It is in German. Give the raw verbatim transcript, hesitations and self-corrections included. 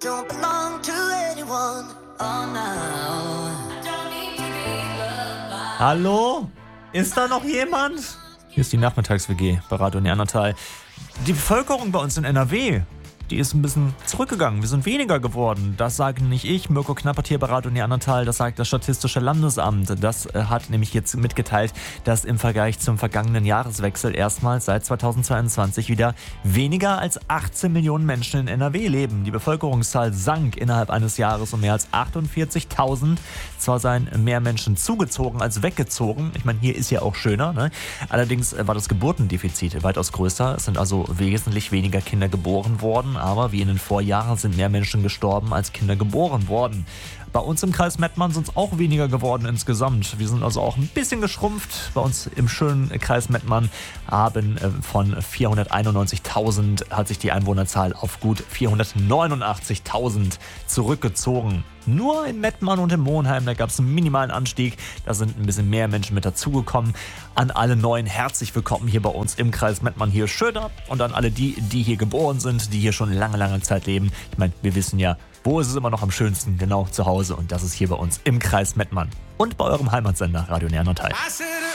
don't belong to anyone. Oh no. I don't need to be loved by. Hallo? Ist da noch jemand? Hier ist die Nachmittags-W G bei Radio Neandertal. Die Bevölkerung bei uns in N R W, die ist ein bisschen zurückgegangen. Wir sind weniger geworden. Das sage nicht ich, Mirko Knappert hier bei Radio Neandertal. Das sagt das Statistische Landesamt. Das äh, hat nämlich jetzt mitgeteilt, dass im Vergleich zum vergangenen Jahreswechsel erstmals seit zweitausendzweiundzwanzig wieder weniger als achtzehn Millionen Menschen in N R W leben. Die Bevölkerungszahl sank innerhalb eines Jahres um mehr als achtundvierzigtausend. Zwar seien mehr Menschen zugezogen als weggezogen. Ich meine, hier ist ja auch schöner, ne? Allerdings war das Geburtendefizit weitaus größer. Es sind also wesentlich weniger Kinder geboren worden. Aber wie in den Vorjahren sind mehr Menschen gestorben, als Kinder geboren worden. Bei uns im Kreis Mettmann sind es auch weniger geworden insgesamt. Wir sind also auch ein bisschen geschrumpft. Bei uns im schönen Kreis Mettmann haben von vierhunderteinundneunzigtausend hat sich die Einwohnerzahl auf gut vierhundertneunundachtzigtausend zurückgezogen. Nur in Mettmann und in Monheim, da gab es einen minimalen Anstieg. Da sind ein bisschen mehr Menschen mit dazugekommen. An alle Neuen herzlich willkommen hier bei uns im Kreis Mettmann hier Schöner. Und an alle die, die hier geboren sind, die hier schon lange, lange Zeit leben. Ich meine, wir wissen ja, wo ist es immer noch am schönsten? Genau, zu Hause. Und das ist hier bei uns im Kreis Mettmann. Und bei eurem Heimatsender Radio Neandertal.